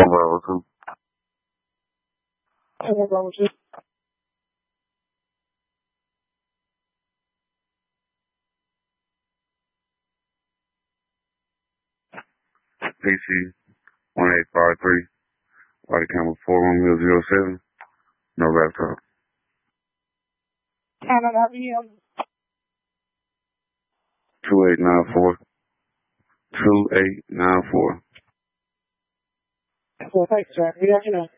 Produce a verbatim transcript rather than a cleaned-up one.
Bravo two. One Bravo two. P C one eight five three. White camera four one zero zero seven. No laptop. Canon R V M. two eight nine four. two eight nine four. Well, thanks, sir. Good afternoon.